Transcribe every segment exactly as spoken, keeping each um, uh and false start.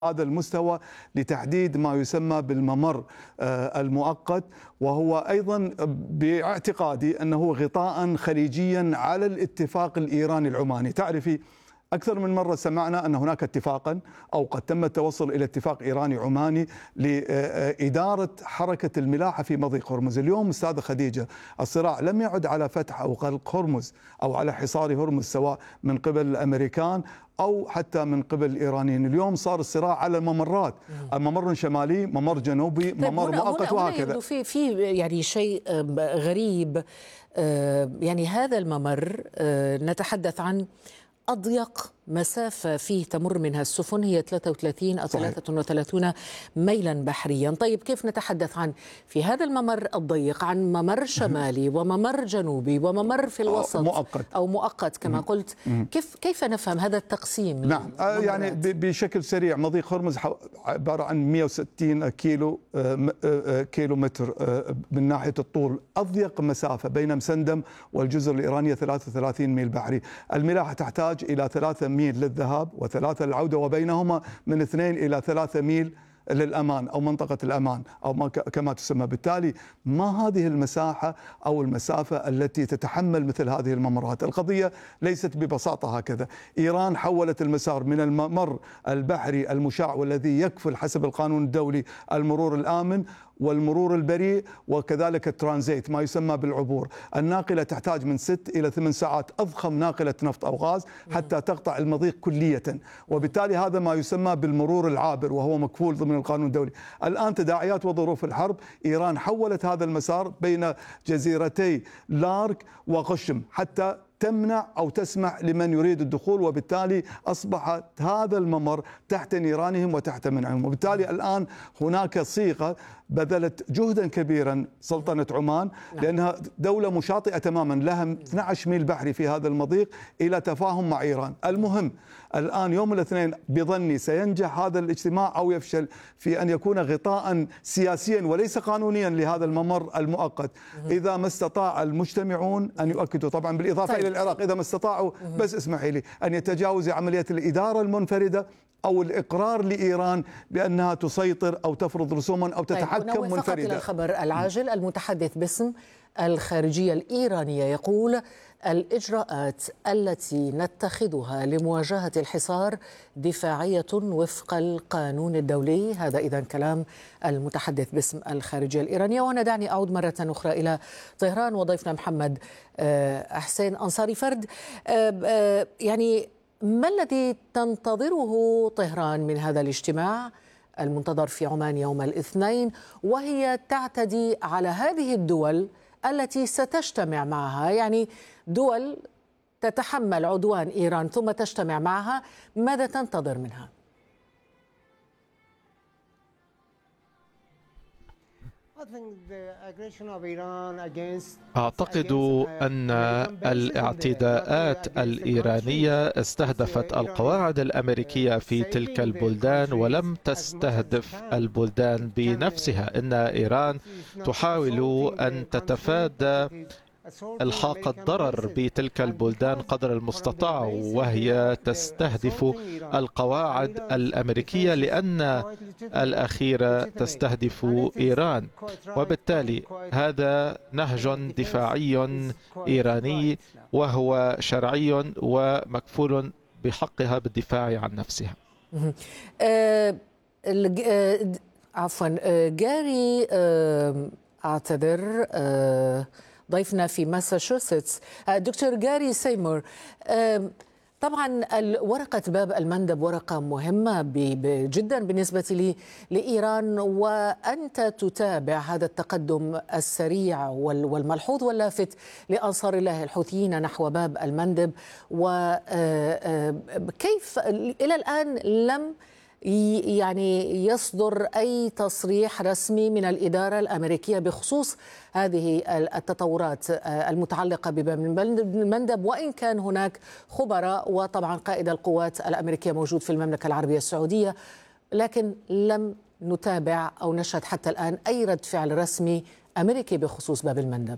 هذا المستوى لتحديد ما يسمى بالممر المؤقت، وهو أيضا باعتقادي أنه غطاء خليجيا على الاتفاق الإيراني العماني. تعرفي أكثر من مرة سمعنا أن هناك اتفاقا أو قد تم التوصل إلى اتفاق إيراني عماني لإدارة حركة الملاحة في مضيق هرمز. اليوم أستاذة خديجة الصراع لم يعد على فتح أو غلق هرمز أو على حصار هرمز سواء من قبل الأمريكان أو حتى من قبل الإيرانيين. اليوم صار الصراع على الممرات، ممر شمالي، ممر جنوبي، ممر هنا مؤقت هنا وهكذا. في في يعني شيء غريب، يعني هذا الممر نتحدث عن أضيق مسافة فيه تمر منها السفن هي ثلاثة وثلاثين أو ثلاثة وثلاثين ميلا بحريا. طيب كيف نتحدث عن في هذا الممر الضيق عن ممر شمالي وممر جنوبي وممر في الوسط مؤقت أو مؤقت كما قلت؟ كيف كيف نفهم هذا التقسيم؟ نعم يعني بشكل سريع مضيق هرمز عبارة عن مئة وستين كيلو كيلو متر من ناحية الطول. أضيق مسافة بين مسندم والجزر الإيرانية ثلاثة وثلاثين ميل بحري. الملاحة تحتاج إلى ثلاثة ميل للذهاب وثلاثة للعودة، وبينهما من اثنين إلى ثلاثة ميل للأمان أو منطقة الأمان أو ما كما تسمى. بالتالي ما هذه المساحة أو المسافة التي تتحمل مثل هذه الممرات؟ القضية ليست ببساطة هكذا. إيران حولت المسار من الممر البحري المشع والذي يكفل حسب القانون الدولي المرور الآمن والمرور البريء وكذلك الترانزيت ما يسمى بالعبور. الناقلة تحتاج من ست إلى ثمان ساعات، أضخم ناقلة نفط أو غاز، حتى تقطع المضيق كلية، وبالتالي هذا ما يسمى بالمرور العابر وهو مكفول ضمن القانون الدولي. الآن تداعيات وظروف الحرب إيران حولت هذا المسار بين جزيرتي لارك وقشم حتى تمنع أو تسمح لمن يريد الدخول، وبالتالي أصبح هذا الممر تحت نيرانهم وتحت منعهم. وبالتالي الآن هناك صيغة بذلت جهدا كبيرا سلطنة عمان لأنها دولة مشاطئة تماما لها اثني عشر ميل بحري في هذا المضيق إلى تفاهم مع إيران. المهم الآن يوم الاثنين بظني سينجح هذا الاجتماع أو يفشل في أن يكون غطاء سياسيا وليس قانونيا لهذا الممر المؤقت إذا ما استطاع المجتمعون أن يؤكدوا، طبعا بالإضافة طيب. إلى العراق إذا ما استطاعوا بس اسمحي لي أن يتجاوزوا عملية الإدارة المنفردة أو الإقرار لإيران بأنها تسيطر أو تفرض رسوما أو تتحكم طيب منفردة. فقط إلى الخبر العاجل، المتحدث باسم الخارجية الإيرانية يقول الإجراءات التي نتخذها لمواجهة الحصار دفاعية وفق القانون الدولي. هذا إذا كلام المتحدث باسم الخارجية الإيرانية. وأنا دعني أعود مرة أخرى إلى طهران وضيفنا محمد حسين أنصاري فرد. يعني ما الذي تنتظره طهران من هذا الاجتماع المنتظر في عمان يوم الاثنين، وهي تعتدي على هذه الدول التي ستجتمع معها، يعني دول تتحمل عدوان إيران ثم تجتمع معها، ماذا تنتظر منها؟ أعتقد أن الاعتداءات الإيرانية استهدفت القواعد الأمريكية في تلك البلدان ولم تستهدف البلدان بنفسها. إن إيران تحاول أن تتفادى الحاق الضرر بتلك البلدان قدر المستطاع، وهي تستهدف القواعد الأمريكية لأن الأخيرة تستهدف إيران، وبالتالي هذا نهج دفاعي إيراني وهو شرعي ومكفول بحقها بالدفاع عن نفسها. عفوا جاري أعتذر ضيفنا في ماساتشوستس دكتور جاري سيمور. طبعا ورقة باب المندب ورقة مهمة جدا بالنسبة لي لإيران، وأنت تتابع هذا التقدم السريع والملحوظ واللافت لأنصار الله الحوثيين نحو باب المندب، وكيف إلى الآن لم يعني يصدر أي تصريح رسمي من الإدارة الأمريكية بخصوص هذه التطورات المتعلقة بباب المندب، وإن كان هناك خبراء وطبعا قائد القوات الأمريكية موجود في المملكة العربية السعودية، لكن لم نتابع أو نشهد حتى الآن أي رد فعل رسمي أمريكي بخصوص باب المندب.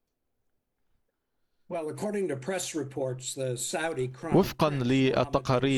وفقا للتقارير